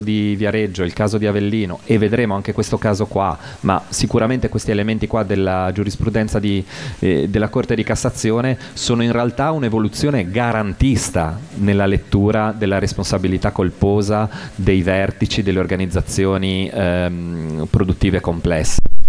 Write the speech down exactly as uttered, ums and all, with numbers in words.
di Viareggio, il caso di Avellino, e vedremo anche questo caso qua, ma sicuramente questi elementi qua della giurisprudenza di, eh, della Corte di Cassazione sono in realtà un'evoluzione garantista nella lettura della responsabilità colposa dei vertici delle organizzazioni ehm, produttive complesse.